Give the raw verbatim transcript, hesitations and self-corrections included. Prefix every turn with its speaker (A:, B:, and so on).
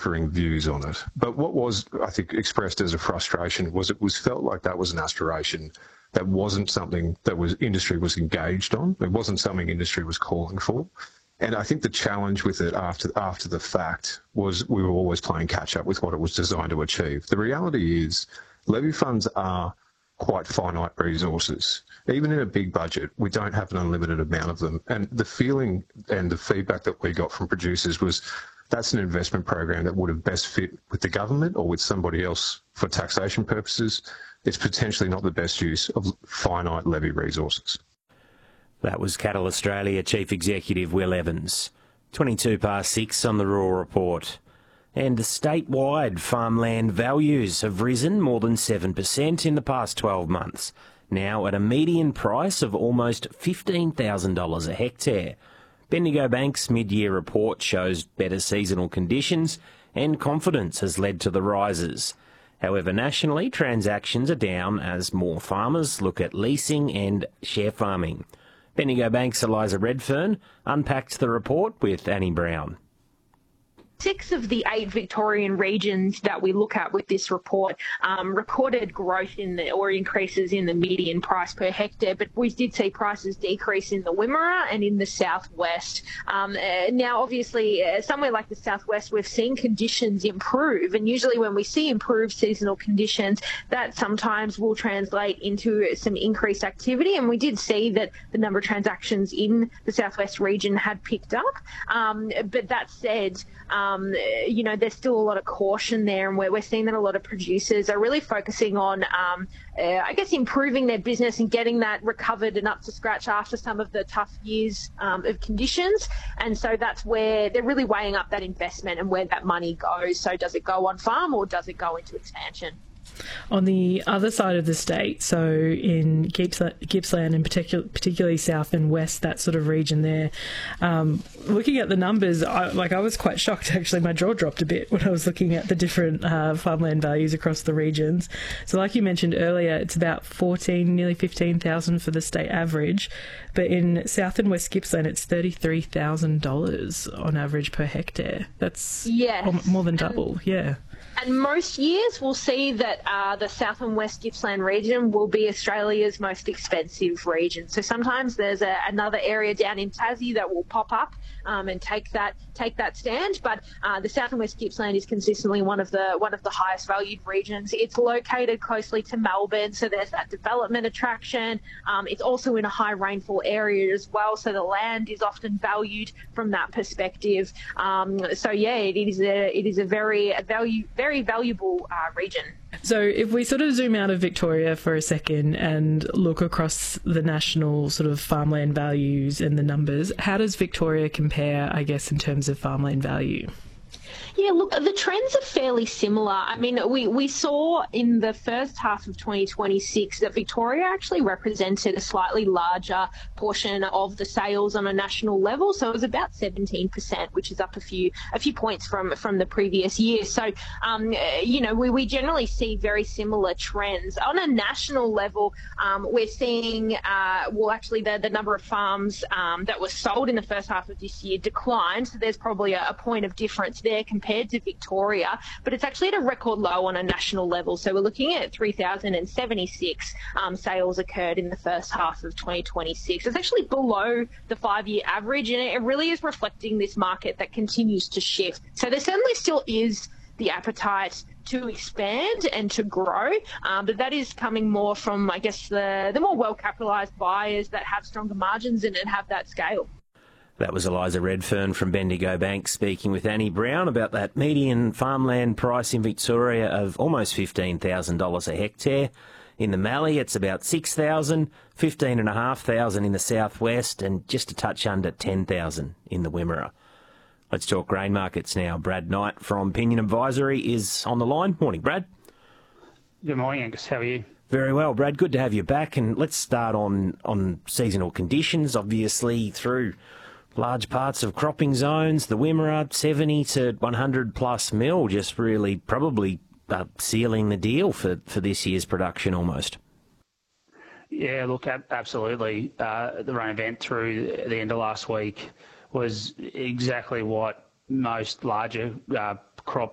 A: differing views on it. But what was, I think, expressed as a frustration was it was felt like that was an aspiration that wasn't something that was industry was engaged on. It wasn't something industry was calling for. And I think the challenge with it after after the fact was we were always playing catch up with what it was designed to achieve. The reality is levy funds are quite finite resources. Even in a big budget, we don't have an unlimited amount of them. And the feeling and the feedback that we got from producers was that's an investment program that would have best fit with the government or with somebody else for taxation purposes. It's potentially not the best use of finite levy resources.
B: That was Cattle Australia Chief Executive Will Evans. twenty-two past six on the Raw Report. And statewide farmland values have risen more than seven percent in the past twelve months, now at a median price of almost fifteen thousand dollars a hectare. Bendigo Bank's mid-year report shows better seasonal conditions and confidence has led to the rises. However, nationally, transactions are down as more farmers look at leasing and share farming. Bendigo Bank's Eliza Redfern unpacked the report with Annie Brown.
C: Six of the eight Victorian regions that we look at with this report um, recorded growth in the or increases in the median price per hectare, but we did see prices decrease in the Wimmera and in the southwest. Um, uh, now, obviously, uh, somewhere like the southwest, we've seen conditions improve, and usually when we see improved seasonal conditions, that sometimes will translate into some increased activity, and we did see that the number of transactions in the southwest region had picked up. Um, but that said, um, Um, you know, there's still a lot of caution there, and we're, we're seeing that a lot of producers are really focusing on, um, uh, I guess, improving their business and getting that recovered and up to scratch after some of the tough years um, of conditions. And so that's where they're really weighing up that investment and where that money goes. So does it go on farm or does it go into expansion?
D: On the other side of the state, so in Gippsland and particular, particularly south and west, that sort of region there, um, looking at the numbers, I, like I was quite shocked actually. My jaw dropped a bit when I was looking at the different uh, farmland values across the regions. So like you mentioned earlier, it's about fourteen, nearly fifteen thousand for the state average, but in south and west Gippsland, it's thirty-three thousand dollars on average per hectare. That's
C: yes.
D: more than double, yeah.
C: And most years we'll see that uh, the South and West Gippsland region will be Australia's most expensive region. So sometimes there's a, another area down in Tassie that will pop up um, and take that take that stand. But uh, the South and West Gippsland is consistently one of the one of the highest valued regions. It's located closely to Melbourne, so there's that development attraction. Um, it's also in a high rainfall area as well, so the land is often valued from that perspective. Um, so yeah, it is a it is a very a value. very valuable uh, region.
D: So if we sort of zoom out of Victoria for a second and look across the national sort of farmland values and the numbers, how does Victoria compare, I guess, in terms of farmland value?
C: Yeah, look, the trends are fairly similar. I mean, we, we saw in the first half of twenty twenty-six that Victoria actually represented a slightly larger portion of the sales on a national level. So it was about seventeen percent, which is up a few a few points from, from the previous year. So, um, you know, we, we generally see very similar trends. On a national level, um, we're seeing, uh, well, actually the, the number of farms um, that were sold in the first half of this year declined. So there's probably a, a point of difference there compared to Victoria, but it's actually at a record low on a national level. So we're looking at three thousand seventy-six um, sales occurred in the first half of twenty twenty-six. It's actually below the five-year average, and it really is reflecting this market that continues to shift. So there certainly still is the appetite to expand and to grow, um, but that is coming more from, I guess, the, the more well-capitalised buyers that have stronger margins and, and have that scale.
B: That was Eliza Redfern from Bendigo Bank speaking with Annie Brown about that median farmland price in Victoria of almost fifteen thousand dollars a hectare. In the Mallee, it's about six thousand dollars, fifteen thousand five hundred dollars in the southwest, and just a touch under ten thousand dollars in the Wimmera. Let's talk grain markets now. Brad Knight from Pinion Advisory is on the line. Morning, Brad.
E: Good morning, Angus. How are you?
B: Very well, Brad. Good to have you back. And let's start on, on seasonal conditions, obviously, through large parts of cropping zones. The Wimmera, seventy to one hundred plus mil, just really probably uh, sealing the deal for, for this year's production almost.
E: Yeah, look, absolutely. Uh, the rain event through the end of last week was exactly what most larger uh, crop